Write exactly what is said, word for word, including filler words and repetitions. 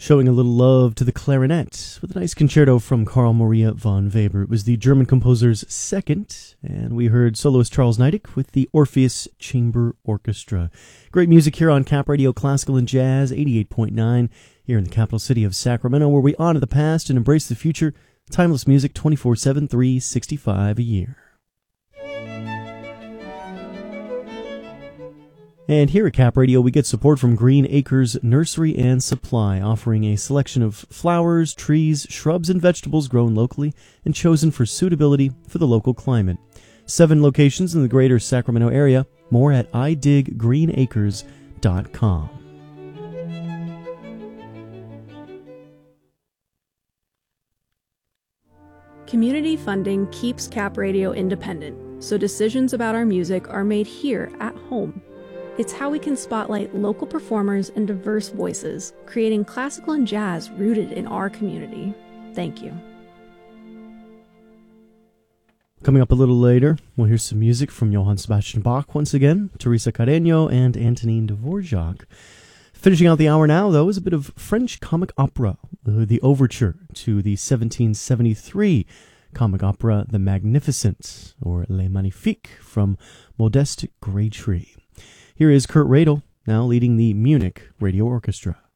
Showing a little love to the clarinet with a nice concerto from Carl Maria von Weber. It was the German composer's second, and we heard soloist Charles Neidig with the Orpheus Chamber Orchestra. Great music here on Cap Radio Classical and Jazz eighty-eight point nine here in the capital city of Sacramento, where we honor the past and embrace the future. Timeless music twenty-four seven, three sixty-five a year. And here at Cap Radio, we get support from Green Acres Nursery and Supply, offering a selection of flowers, trees, shrubs, and vegetables grown locally and chosen for suitability for the local climate. Seven locations in the greater Sacramento area. More at i dig green acres dot com. Community funding keeps Cap Radio independent, so decisions about our music are made here at home. It's how we can spotlight local performers and diverse voices, creating classical and jazz rooted in our community. Thank you. Coming up a little later, we'll hear some music from Johann Sebastian Bach once again, Teresa Carreño, and Antonin Dvorak. Finishing out the hour now, though, is a bit of French comic opera, the overture to the seventeen seventy-three comic opera The Magnificent, or Les Magnifiques, from Modeste Graytree. Here is Kurt Radel, now leading the Munich Radio Orchestra.